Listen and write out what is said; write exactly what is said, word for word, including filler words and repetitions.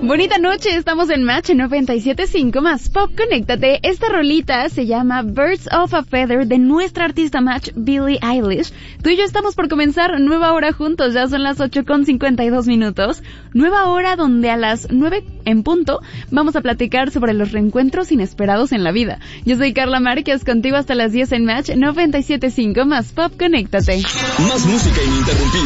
Bonita noche, estamos en Match noventa y siete punto cinco más Pop, conéctate. Esta rolita se llama Birds of a Feather de nuestra artista Match, Billie Eilish. Tú y yo estamos por comenzar nueva hora juntos, ya son las ocho con cincuenta y dos minutos. Nueva hora donde a las nueve en punto vamos a platicar sobre los reencuentros inesperados en la vida. Yo soy Carla Márquez, contigo hasta las diez en Match noventa y siete punto cinco más Pop, conéctate. Más música ininterrumpida.